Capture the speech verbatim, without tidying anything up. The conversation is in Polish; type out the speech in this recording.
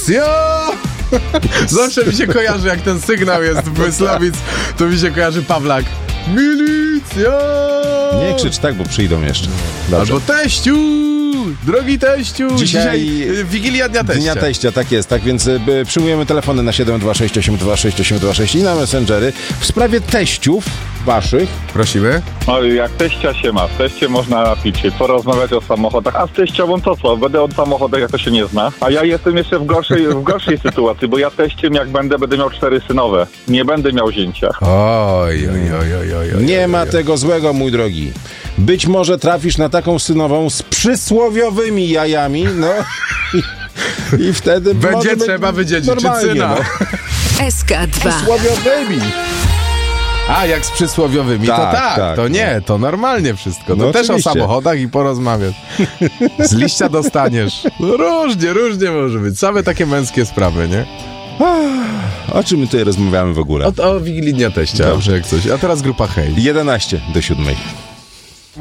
Milicja! Zawsze mi się kojarzy, jak ten sygnał jest w Myslowic, to mi się kojarzy Pawlak. Milicja! Nie krzycz tak, bo przyjdą jeszcze. Dobrze. Albo teściu! Drogi teściu! Dzisiaj, Dzisiaj Wigilia Dnia Teścia. Dnia Teścia, tak jest, tak więc y, przyjmujemy telefony na siedem dwa sześć osiem dwa sześć osiem dwa sześć i na Messengery w sprawie teściów waszych. Prosimy. No jak teścia się ma, w teście można napić się, porozmawiać o samochodach, a z teściową to co? Będę o samochodach, jak to się nie zna. A ja jestem jeszcze w gorszej, w gorszej sytuacji, bo ja teściem jak będę, będę miał cztery synowe. Nie będę miał zięcia. Oj, oj, oj, oj, oj, oj Nie oj, ma oj. tego złego, mój drogi. Być może trafisz na taką synową z przysłowiowymi jajami, no i, i wtedy Będzie może trzeba wydziedziczyć normalnie, syna. No. S K dwa. Przysłowiowymi. A, jak z przysłowiowymi, Tak, to tak, tak, to no. nie, to normalnie wszystko. To No też oczywiście. o samochodach i porozmawiać. Z liścia dostaniesz. No różnie, różnie może być. Same takie męskie sprawy, nie? O czym my tutaj rozmawiamy w ogóle? O, o Wigilii Dnia Teścia, Dobrze. jak coś. A teraz grupa Hej. jedenaście do siódmej.